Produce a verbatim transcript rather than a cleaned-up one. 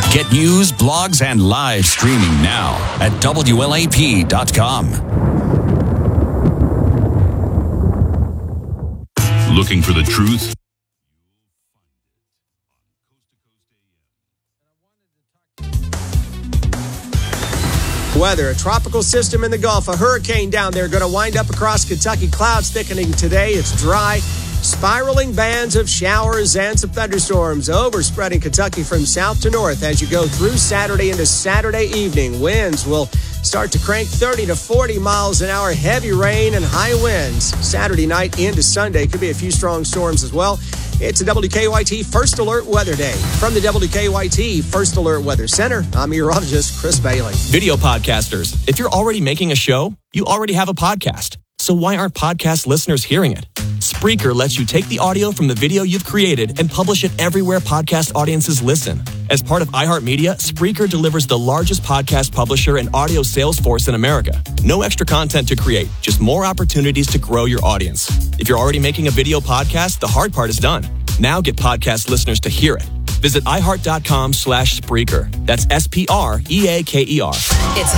Get news, blogs, and live streaming now at W L A P dot com. Looking for the truth? Weather, a tropical system in the Gulf, a hurricane down there going to wind up across Kentucky. Clouds thickening today. It's dry. Spiraling bands of showers and some thunderstorms overspreading Kentucky from south to north as you go through Saturday into Saturday evening. Winds will start to crank thirty to forty miles an hour. Heavy rain and high winds. Saturday night into Sunday. Could be a few strong storms as well. It's a W K Y T First Alert Weather Day. From the W K Y T First Alert Weather Center, I'm meteorologist Chris Bailey. Video podcasters, if you're already making a show, you already have a podcast. So why aren't podcast listeners hearing it? Spreaker lets you take the audio from the video you've created and publish it everywhere podcast audiences listen. As part of iHeartMedia, Spreaker delivers the largest podcast publisher and audio sales force in America. No extra content to create, just more opportunities to grow your audience. If you're already making a video podcast, the hard part is done. Now get podcast listeners to hear it. Visit iHeart.com slash Spreaker. That's S P R E A K E R. It's